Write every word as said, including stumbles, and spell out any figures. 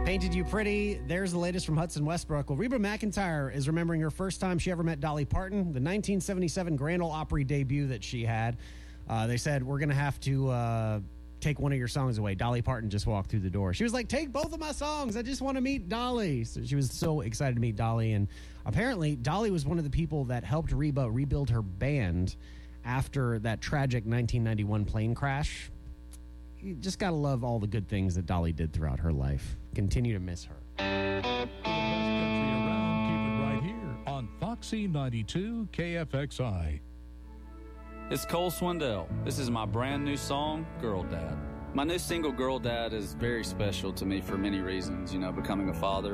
Painted You Pretty. There's the latest from Hudson Westbrook. Well, Reba McEntire is remembering her first time she ever met Dolly Parton, the nineteen seventy-seven Grand Ole Opry debut that she had. Uh, they said, we're going to have to uh, take one of your songs away. Dolly Parton just walked through the door. She was like, take both of my songs. I just want to meet Dolly. So she was so excited to meet Dolly. And apparently, Dolly was one of the people that helped Reba rebuild her band after that tragic nineteen ninety-one plane crash. You just got to love all the good things that Dolly did throughout her life. Continue to miss her. Best country around, keep it right here on Foxy ninety-two K F X I. It's Cole Swindell. This is my brand new song, Girl Dad. My new single, Girl Dad, is very special to me for many reasons. You know, becoming a father,